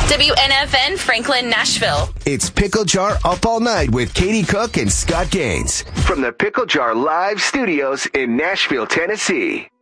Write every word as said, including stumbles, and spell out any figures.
W N F N Franklin, Nashville. It's Pickle Jar Up All Night with Katie Cook and Scott Gaines from the Pickle Jar Live Studios in Nashville, Tennessee.